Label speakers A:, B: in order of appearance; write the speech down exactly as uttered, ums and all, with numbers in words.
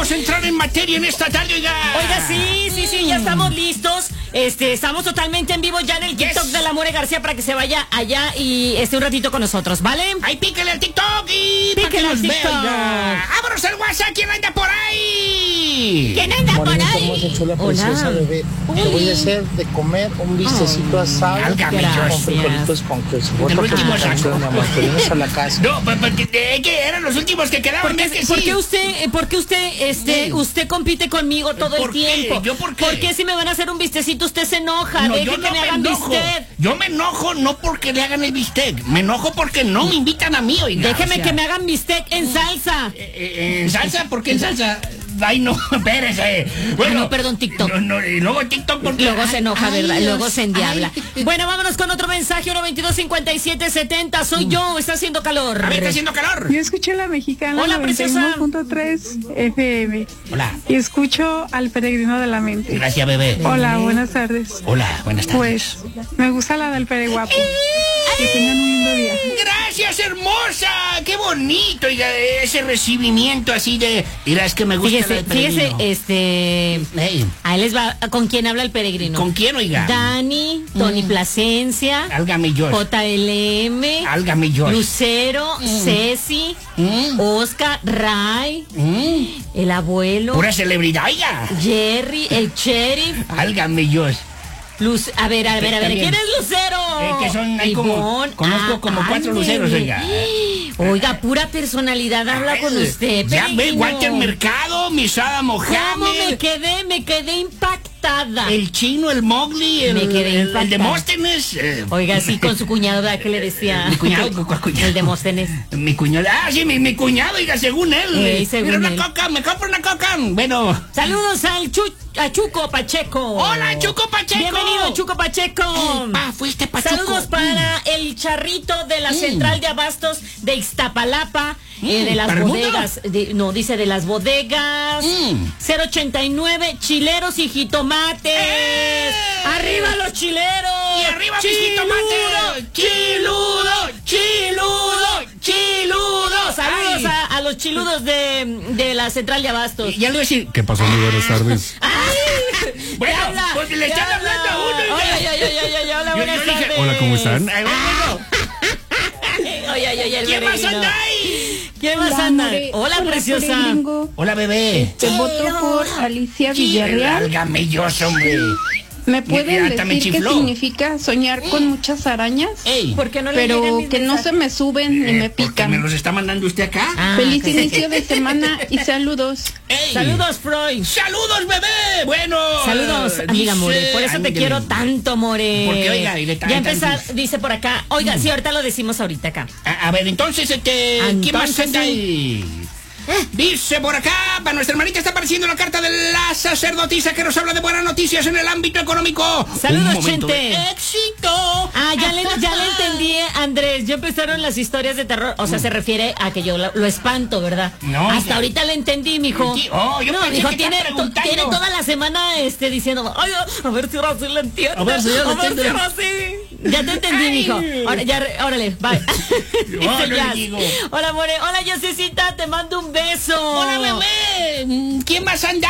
A: vamos a entrar en materia en esta tarde, oiga.
B: Oiga, sí, sí, sí, ya estamos listos. Este, estamos totalmente en vivo ya en el TikTok yes. de la More García para que se vaya allá y esté un ratito con nosotros, ¿vale?
A: Ahí píquele al TikTok y
B: píquele al TikTok.
A: Vámonos al WhatsApp, ¿quién anda por ahí?
B: ¿Quién anda
C: Morenita,
B: por ahí?
C: hermosa, chula, preciosa, bebé.
B: Uy.
C: Te voy a hacer de comer un bistecito asado con frijolitos con queso.
A: El último saco.
C: Venimos a la casa.
A: No, porque ¿qué eran los últimos que quedaban?
B: ¿Por qué,
A: que
B: ¿por
A: sí?
B: qué usted, por qué usted, este, sí. usted compite conmigo todo el tiempo?
A: ¿Yo por qué?
B: ¿Por qué si me van a hacer un bistecito usted se enoja?
A: No,
B: Deje
A: yo
B: que
A: no
B: me
A: me
B: hagan
A: enojo.
B: bistec.
A: Yo me enojo no porque le hagan el bistec. Me enojo porque no me invitan a mí, oiga.
B: Déjeme
A: o sea,
B: que me hagan bistec en salsa.
A: Eh, eh, ¿En salsa? ¿Por qué en salsa? Ay, no, espérese. Bueno,
B: ah, no, perdón, TikTok.
A: No, no, y luego TikTok porque...
B: Luego se enoja,
A: ay,
B: ¿verdad?
A: Dios,
B: Luego se endiabla.
A: Ay.
B: Bueno, vámonos con otro mensaje. uno veintidós cincuenta y siete setenta. Soy yo, está haciendo calor.
A: A ver, está haciendo calor.
D: Yo escuché la mexicana.
B: Hola,
D: noventa y uno
B: preciosa.
D: punto tres F M.
A: Hola.
D: Y escucho al peregrino de la mente.
A: Gracias, bebé.
D: Hola, buenas tardes.
A: Hola, buenas tardes.
D: Pues, me gusta la del Pere Guapo. Que tengan un lindo día.
A: Gracias, hermosa. Qué bonito, oiga, ese recibimiento así de... Mira, es que me gusta
B: Fíjese,
A: la del peregrino.
B: fíjese, este...
A: Hey.
B: Ahí les va... ¿Con quién habla el peregrino?
A: ¿Con quién, oiga?
B: Dani, Tony
A: Mm.
B: Plasencia...
A: Álgame yo.
B: J L M...
A: Álgame yo.
B: Lucero, mm. Ceci,
A: Mm.
B: Oscar, Ray,
A: Mm.
B: el abuelo...
A: Pura celebridad, oiga.
B: Jerry, el sheriff...
A: Álgame yo.
B: Luz, a ver, a ver, a ver,
A: También.
B: ¿quién es Lucero?
A: Eh, que son, hay como,
B: Ivonne,
A: conozco
B: ah,
A: como cuatro
B: ándele.
A: luceros, oiga.
B: Oiga, pura personalidad habla
A: Ay,
B: con usted,
A: ya ve,
B: peregrino.
A: Walter Mercado, Misada
B: ¿Cómo
A: Mohamed.
B: me quedé? Me quedé impactada.
A: El chino, el Mowgli, el,
B: Me quedé
A: el, el
B: impactada.
A: Demóstenes. Eh,
B: Oiga, sí, con su cuñado, ¿verdad? ¿Qué le decía?
A: Mi cuñado, ¿cuál cuñado?
B: El Demóstenes.
A: Mi cuñado, ah, sí, mi, mi cuñado, oiga, según él.
B: Ey, según
A: Mira, una
B: él.
A: coca, me compro una coca. Bueno.
B: Saludos al Chu a Chuco Pacheco.
A: Hola, Chuco Pacheco.
B: Bienvenido, Chuco Pacheco.
A: Ah, fuiste Pacheco.
B: Saludos para mm. el charrito de la mm. central de abastos de Iztapalapa, mm. eh, de las
A: ¿Para
B: bodegas. De, no, dice de las bodegas.
A: Mm.
B: cero ochenta y nueve, chileros y jitomates.
A: ¡Eh!
B: ¡Arriba los chileros!
A: ¡Y arriba mis jitomates! ¡Chiludo! ¡Chiludo! ¡Chiludo!
B: Saludos a, a los chiludos de, de la central de abastos.
A: Y ya le voy a decir.
E: ¿Qué pasó? Muy buenas tardes.
B: ¡Ay!
A: Bueno,
B: habla,
A: pues le están
B: habla.
A: hablando a uno.
B: Oye, oye, oye, oye, oye, hola,
A: Yo-
B: buenas
A: yo dije,
B: tardes.
E: Hola, ¿cómo están?
A: Ay, bueno.
B: Oye, oye, oye, el
A: ¿Quién más
B: peregrino.
A: anda ahí?
B: ¿Quién más
D: Hola,
B: anda?
D: More.
B: Hola,
D: Hola,
B: preciosa.
D: peregringo.
A: Hola, bebé.
D: Te voto por Alicia Villarreal.
A: Álgame yo, hombre.
D: ¿Me pueden
A: hasta me
D: decir qué
A: chifló.
D: significa soñar con muchas arañas?
A: Ey.
B: ¿Por qué no le llegan
D: Pero
B: mis
D: que no
B: mensajes?
D: se me suben ni
A: Eh,
D: me
A: ¿por qué
D: pican.
A: me los está mandando usted acá?
B: Ah,
D: Feliz
B: ok.
D: inicio de semana y saludos.
A: Ey.
B: Saludos, Freud.
A: ¡Saludos, bebé! Bueno.
B: Saludos,
A: eh,
B: amiga
A: dice-
B: More. Por eso te
A: ándele.
B: quiero tanto, More.
A: Porque, oiga, y le trae
B: Ya empezar,
A: tantos-
B: dice por acá. Oiga, sí, ahorita lo decimos ahorita acá.
A: A, a ver, entonces, este, ¿quién más
B: Entonces,
A: anda
B: sí.
A: ahí? Dice por acá, para nuestra hermanita está apareciendo la carta de la sacerdotisa que nos habla de buenas noticias en el ámbito económico.
B: Saludos,
A: Un momento
B: Chente.
A: de éxito.
B: Ah, ya le, ya le entendí, Andrés. Ya empezaron las historias de terror. O sea, se refiere a que yo lo, lo espanto, ¿verdad?
A: No,
B: Hasta
A: ya.
B: ahorita le entendí, mijo.
A: Sí, oh, yo
B: no,
A: pensé
B: mijo,
A: que
B: tiene,
A: estaba
B: to-
A: preguntando.
B: tiene toda la semana este, diciendo, ay, a ver si ahora sí le entiendo.
A: A ver si ya lo
B: A ver
A: entiendo.
B: si ahora sí. Ya te entendí,
A: Ay.
B: mijo. Ahora, ya, órale, bye.
A: No,
B: Dice
A: no le
B: Jazz.
A: digo.
B: Hola, More. Hola, Yosecita, te mando un beso.
A: Hola, bebé. ¿Quién más anda?